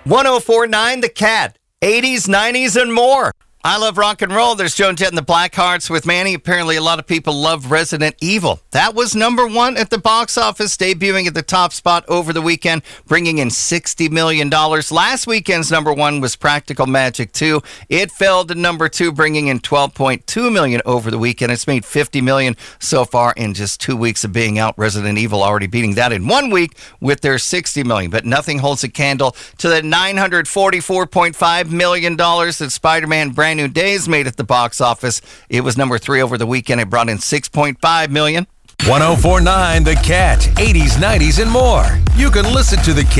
1049 The Cat, 80s, 90s, and more. I love rock and roll. There's Joan Jett and the Blackhearts with Manny. Apparently, a lot of people love Resident Evil. That was number one at the box office, debuting at the top spot over the weekend, bringing in $60 million. Last weekend's number one was Practical Magic 2. It fell to number two, bringing in $12.2 million over the weekend. It's made $50 million so far in just 2 weeks of being out. Resident Evil already beating that in 1 week with their $60 million. But nothing holds a candle to the $944.5 million that Spider-Man Brand New Days made at the box office. It was number three over the weekend. It brought in $6.5 million. 1049 The Cat, 80s, 90s, and more. You can listen to The Cat